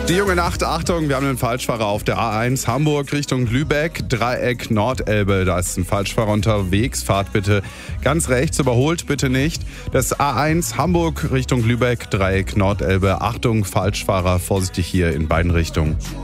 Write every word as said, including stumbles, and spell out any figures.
Die junge Nacht, Achtung, wir haben einen Falschfahrer auf der A eins Hamburg Richtung Lübeck, Dreieck Nordelbe, da ist ein Falschfahrer unterwegs, fahrt bitte ganz rechts, überholt bitte nicht. Das A eins Hamburg Richtung Lübeck, Dreieck Nordelbe, Achtung, Falschfahrer, vorsichtig hier in beiden Richtungen.